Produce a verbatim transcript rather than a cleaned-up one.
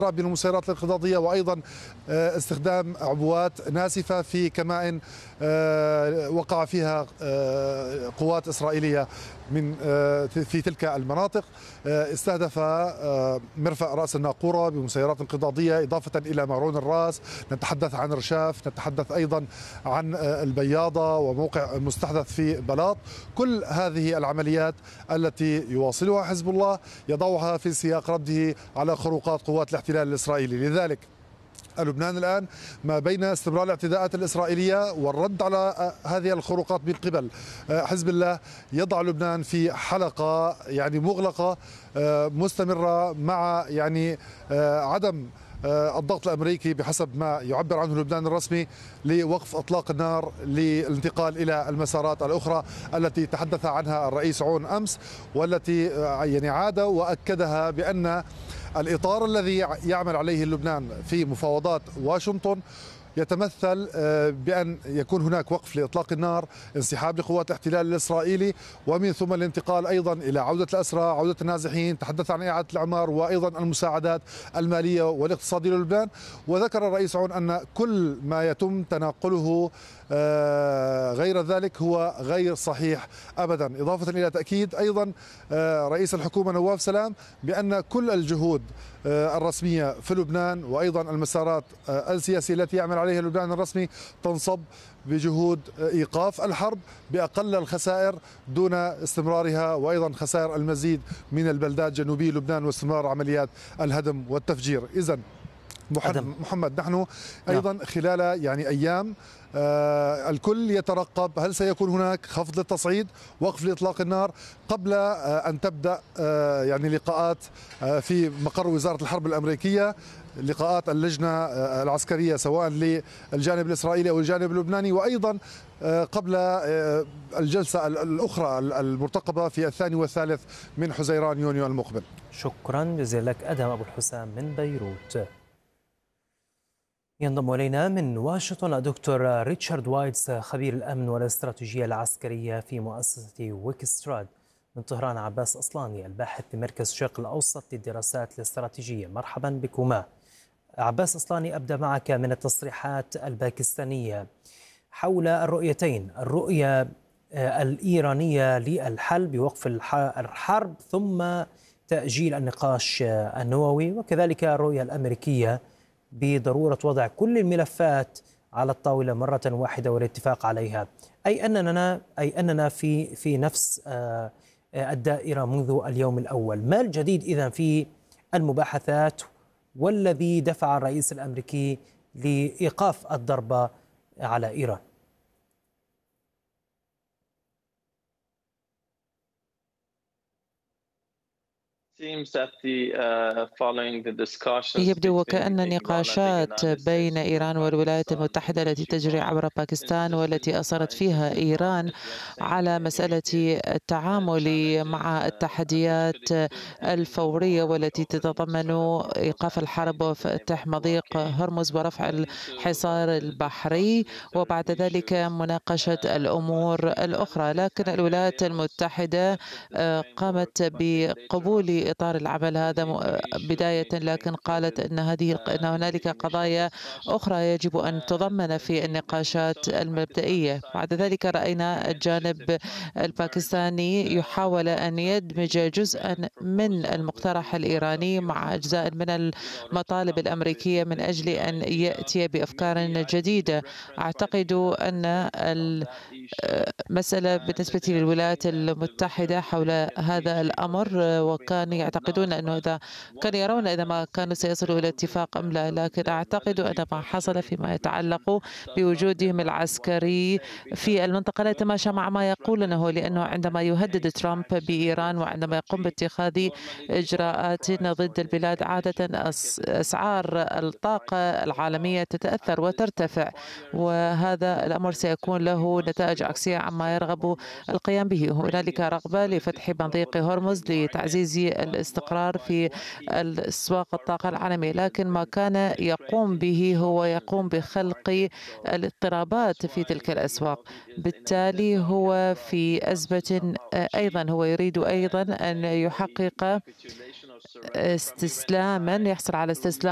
بالمسيرات الانقضاضية، وأيضا استخدام عبوات ناسفة في كمائن وقع فيها قوات إسرائيلية من في تلك المناطق. استهدف مرفأ رأس الناقورة بمسيرات انقضاضية، إضافة إلى معرون الرأس. نتحدث عن رشاف، نتحدث أيضا عن البياضة وموقع مستحدث في بلاط. كل هذه العمليات التي يواصلها حزب الله يضعها في سياق رده على خروقات قوات الاحتلال الإسرائيلي. لذلك لبنان الآن ما بين استمرار الاعتداءات الإسرائيلية والرد على هذه الخروقات من قبل حزب الله، يضع لبنان في حلقة يعني مغلقة مستمرة، مع يعني عدم الضغط الأمريكي بحسب ما يعبر عنه لبنان الرسمي لوقف إطلاق النار للانتقال إلى المسارات الأخرى التي تحدث عنها الرئيس عون أمس، والتي يعني عاد وأكدها بأن الإطار الذي يعمل عليه لبنان في مفاوضات واشنطن يتمثل بأن يكون هناك وقف لإطلاق النار، انسحاب لقوات الاحتلال الإسرائيلي، ومن ثم الانتقال أيضا إلى عودة الأسرى، عودة النازحين، تحدث عن إعادة الإعمار، وأيضا المساعدات المالية والاقتصادية للبنان. وذكر الرئيس عون أن كل ما يتم تناقله غير ذلك هو غير صحيح أبدا، إضافة إلى تأكيد أيضا رئيس الحكومة نواف سلام بأن كل الجهود الرسمية في لبنان وأيضا المسارات السياسية التي يعمل عليها لبنان الرسمي تنصب بجهود إيقاف الحرب بأقل الخسائر دون استمرارها، وأيضا خسائر المزيد من البلدات جنوبي لبنان واستمرار عمليات الهدم والتفجير. إذن محمد، نحن أيضا خلال يعني أيام آه الكل يترقب هل سيكون هناك خفض للتصعيد، وقف لإطلاق النار، قبل آه أن تبدأ آه يعني لقاءات آه في مقر وزارة الحرب الأمريكية، لقاءات اللجنة آه العسكرية سواء للجانب الإسرائيلي أو الجانب اللبناني، وأيضا آه قبل آه الجلسة الأخرى المرتقبة في الثاني والثالث من حزيران يونيو المقبل. شكرا جزيلا لك أدهم أبو الحسام من بيروت. ينضم إلينا من واشنطن الدكتور ريتشارد وايتس خبير الأمن والاستراتيجية العسكرية في مؤسسة ويكستراد. من طهران عباس أصلاني الباحث بمركز الشرق الأوسط للدراسات الاستراتيجية. مرحبا بكما. عباس أصلاني، أبدأ معك من التصريحات الباكستانية حول الرؤيتين، الرؤية الإيرانية للحل بوقف الحرب ثم تأجيل النقاش النووي، وكذلك الرؤية الأمريكية بضرورة وضع كل الملفات على الطاولة مرة واحدة والاتفاق عليها. أي أننا أي أننا في في نفس الدائرة منذ اليوم الأول. ما الجديد إذا في المباحثات والذي دفع الرئيس الأمريكي لإيقاف الضربة على إيران؟ يبدو وكأن النقاشات بين إيران والولايات المتحدة التي تجري عبر باكستان والتي أصرت فيها إيران على مسألة التعامل مع التحديات الفورية والتي تتضمن إيقاف الحرب وفتح مضيق هرمز ورفع الحصار البحري، وبعد ذلك مناقشة الأمور الأخرى. لكن الولايات المتحدة قامت بقبول إطار العمل هذا بداية، لكن قالت أن هذه أن هنالك قضايا أخرى يجب أن تضمن في النقاشات المبدئية. بعد ذلك رأينا الجانب الباكستاني يحاول أن يدمج جزءا من المقترح الإيراني مع أجزاء من المطالب الأمريكية من أجل أن يأتي بأفكار جديدة. أعتقد أن المسألة بالنسبة للولايات المتحدة حول هذا الأمر، وكان يعتقدون أنه إذا كانوا يرون إذا ما كانوا سيصلوا إلى اتفاق أم لا، لكن أعتقد أن ما حصل فيما يتعلق بوجودهم العسكري في المنطقة لا يتماشى مع ما يقولونه، لأنه عندما يهدد ترامب بإيران وعندما يقوم باتخاذ إجراءات ضد البلاد عادة أسعار الطاقة العالمية تتأثر وترتفع، وهذا الأمر سيكون له نتائج عكسية عما يرغب القيام به. هنالك رغبة لفتح مضيق هرمز لتعزيز الاستقرار في أسواق الطاقة العالمية، لكن ما كان يقوم به هو يقوم بخلق الاضطرابات في تلك الأسواق. بالتالي هو في أزمة، أيضا هو يريد أيضا أن يحقق استسلاما، يحصل على استسلام